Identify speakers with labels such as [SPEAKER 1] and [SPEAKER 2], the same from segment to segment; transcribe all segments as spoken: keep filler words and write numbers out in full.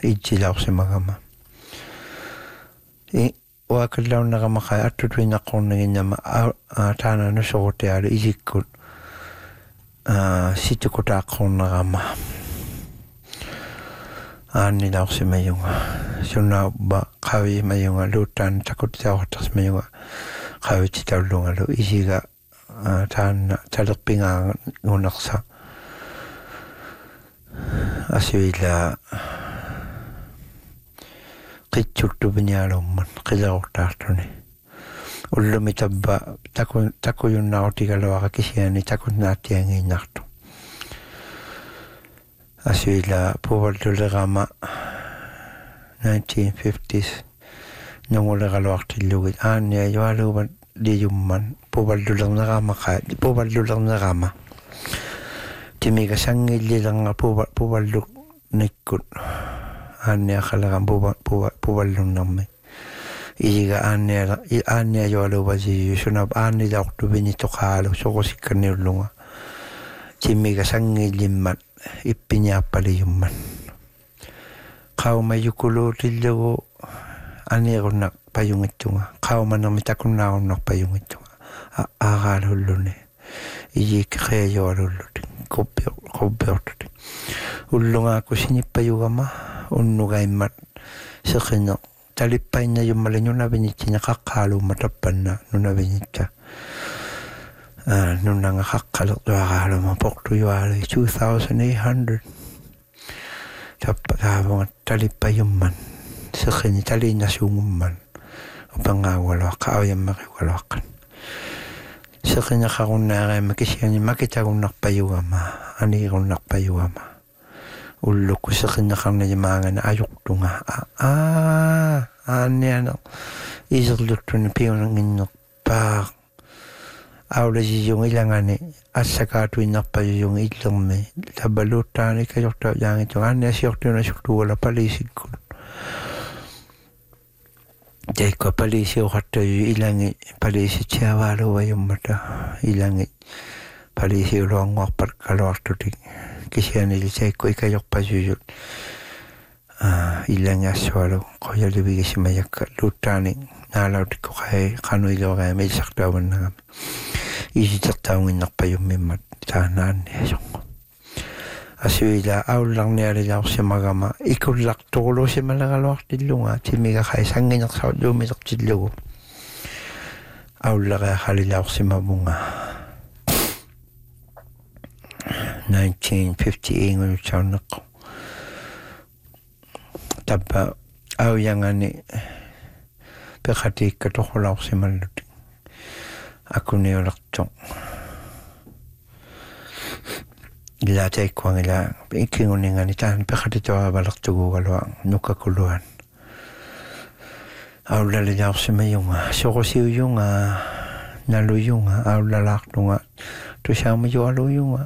[SPEAKER 1] itsilausimagama i uakallaunagama kai attutuinnaqqorniginnama taana nusoqutialu isikkut situkutaaqqornagama aannilaursimayunga sunnaubba qavimayunga luuttaan takuttiauqartarsimayunga qavititaullugalu isiga taanna talerpingaangunnersa asuila qitsuttupinialumman qilerortaartuni ullumi tabba taku takuyunnaarutigaluaqa kisiani takunnaattiangiinnartu asuila puvallulerama nineteen fifties nungulegaluartillugit aannia yualuuvat liumman puvallulernerama qa puvallulernerama timiga sangillilanga puva puvallu nikkut aannia qalaram puva puva puvallunnermi iga aannia aannia yualuuvasi sunab aannilaortuvini toqaalu soqosikkanniullunga timiga sangillimmat ippiniappaliyumman qaumayukuluutillugu anirunna payungittunga qaumanermi takunnaarunnar payungittunga aaqaalulluni ijikqeejualullut koppi koppiortut ullungaakku sinippayugama unnugaimmat seqinne talippainnajummale nunavinittina qaqqaaluumma tappanna nunavinitsa nunanga qaqqalertuaqaaluma portujuaali two thousand eight hundred tappaavunga talippajumman seqini taliinnasuungumman upangaawaloaqqa auyammaqiwaloaqqan seqina qarunnaareema kisiani makitagunnarpajugama aniirunnarpajugama ullukku seqinnaqarnajimaangana ajuqtunga aa aanniana iserluttuni piunanginnerpaaq aulajijung ilangani assakaatuinnarpajujung illermi tabaluuttaani kajorta jaangittu aannia siortuna suktuula paliisikkun Jaikko palisi uqattaju ilangi palisi tiavaaluvajummata ilangi palisi uluanguarpat kaluartutik kisianili jaikko ikajorpasujut ilangi assualu qoyalivigisimajakka luuttaani naalautikko qai qanuiluoreama ilsartaavannagami isitertaunginnarpajummimat taanaanniasungu asuila aullarnialilaorsimagama ikullaqtorulusimalagaluartillunga timiga qai sanginersaulluumilertillugu aullariaqalilaorsimamunga nineteen fifty ingunutsaunneqqu tappa auyangani peqatiikka toqulaorsimallutik akuniulertoq ila taikkuang ila ikinguningani taan peqatitoavalertugugalua nukakuluan aullalilausimayunga soqosiuyunga naluyunga aullalaartunga tusaamajualuyunga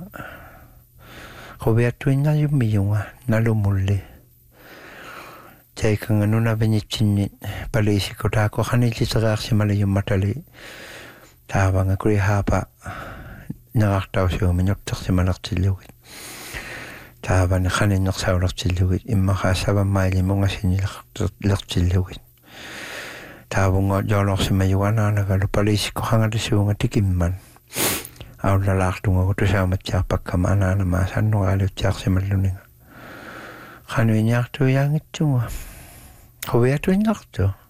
[SPEAKER 1] qoviattuinnayummiyunga nalumulli taikanga nunavinitsinni paliisikko taako qanilliterearsimalayummatali taavanga kuri haapa narartausiumi nuttersimalertillugit taavani qaninnersaulertillugit immaqa savammailimungasinilertillugit taavunga joolorsimayuanaanagalu paliisikko qangalisuunga tikimman aullalaartunga tusaamatsiarpakkama anaanamaa sannuqaaliutsiarsimalluninga qanuiniartuiaangitsunga qoviatuinnartu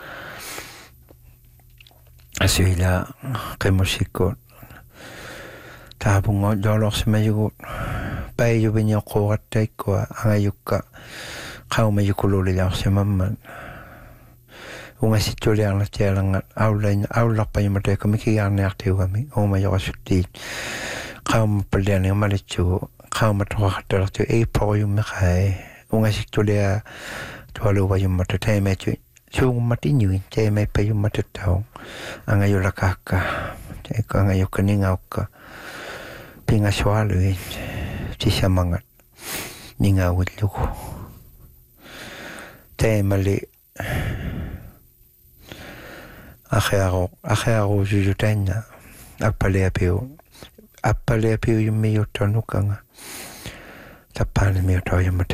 [SPEAKER 1] asuila qimusikkuut taavunga joolorsimayugut paijuviniorquuqattaikkua angajukka qaumayukululilaorsimamman ungasittuliarnatialangat aulain aullarpajumataikka mikigaarniartiugami uumajoqasuttiit qaumappalianiga malitsugu qaumatoqaqattalertu eiporjummeqai ungasittulia tualuvajummata taimaatu suungummatinjuin taimaippajummatattau angajulakaakka taikka angajukka ningaukka pingasualuin sisamangat ningawillugu taimali akhiaro akhiaro jujutainna appaleapiu appaleapiu yummiyuttanukanga tappaani miutoyummata